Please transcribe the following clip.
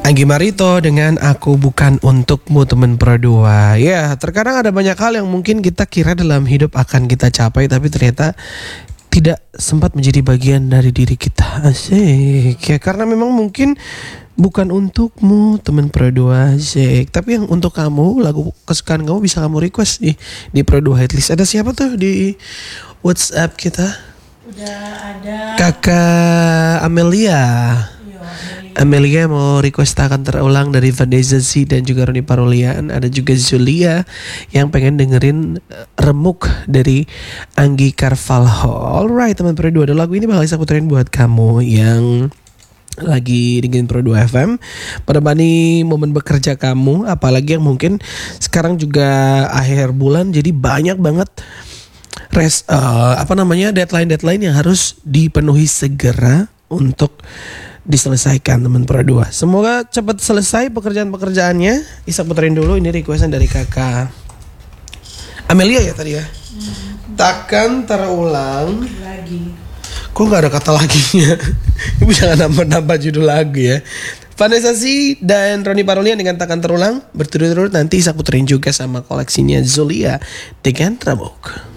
Anggi Marito dengan Aku Bukan Untukmu teman Pro 2. Ya, terkadang ada banyak hal yang mungkin kita kira dalam hidup akan kita capai, tapi ternyata tidak sempat menjadi bagian dari diri kita. Asik. Ya, karena memang mungkin bukan untukmu teman Pro 2. Asik. Tapi yang untuk kamu, lagu kesukaan kamu bisa kamu request di Pro 2 Hitlist. Ada siapa tuh di WhatsApp kita? Udah ada Kakak Amelia. Amelia mau request akan terulang dari Vanessa Z dan juga Roni Parolian. Ada juga Zulia yang pengen dengerin Remuk dari Anggi Carvalho. Alright teman Pro 2, ada lagu ini bakal saya puterin buat kamu yang lagi dengerin Pro 2 FM pada momen bekerja kamu, apalagi yang mungkin sekarang juga akhir bulan, jadi banyak banget deadline yang harus dipenuhi segera untuk diselesaikan teman Pro 2. Semoga cepat selesai pekerjaan-pekerjaannya. Isa puterin dulu ini requestan dari kakak Amelia ya tadi ya. Takkan terulang lagi. Kok gak ada kata laginya? Ibu jangan nambah-nambah judul lagu ya. Vanessa Z dan Roni Parolian dengan Takkan Terulang berturut-turut. Nanti Isa puterin juga sama koleksinya Zulia dengan Remuk.